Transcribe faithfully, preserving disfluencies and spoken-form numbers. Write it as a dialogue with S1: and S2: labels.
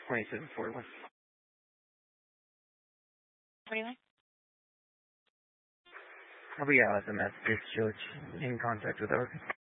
S1: twenty-seven forty-one.
S2: forty-one?
S1: I'll be out as a message, George, in contact with Oregon.